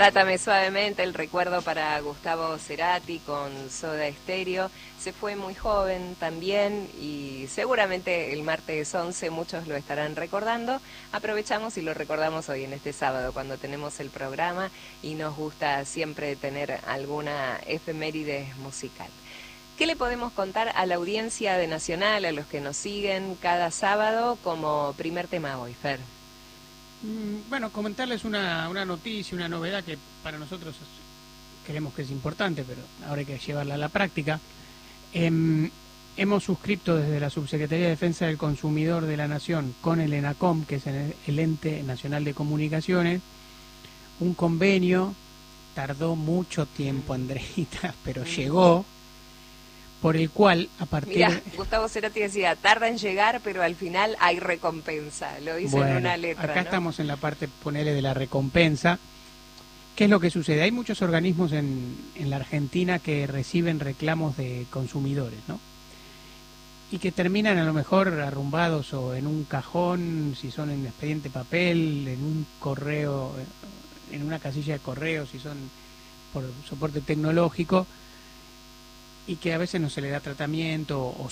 Trátame suavemente, el recuerdo para Gustavo Cerati con Soda Stereo. Se fue muy joven también y seguramente el martes 11 muchos lo estarán recordando. Aprovechamos y lo recordamos hoy en este sábado cuando tenemos el programa y nos gusta siempre tener alguna efeméride musical. ¿Qué le podemos contar a la audiencia de Nacional, a los que nos siguen cada sábado como primer tema hoy, Fer? Bueno, comentarles una noticia, una novedad que para nosotros creemos que es importante, pero ahora hay que llevarla a la práctica. Hemos suscrito desde la Subsecretaría de Defensa del Consumidor de la Nación con el ENACOM, que es el Ente Nacional de Comunicaciones, un convenio. Tardó mucho tiempo, Andreita, pero llegó, por el cual a partir... Mirá, Gustavo Cerati decía, tarda en llegar, pero al final hay recompensa, lo dice en una letra, acá ¿no? estamos en la parte, ponele, de la recompensa. ¿Qué es lo que sucede? Hay muchos organismos en la Argentina que reciben reclamos de consumidores, ¿no? Y que terminan a lo mejor arrumbados o en un cajón, si son en expediente papel, en un correo, en una casilla de correo, si son por soporte tecnológico, y que a veces no se le da tratamiento o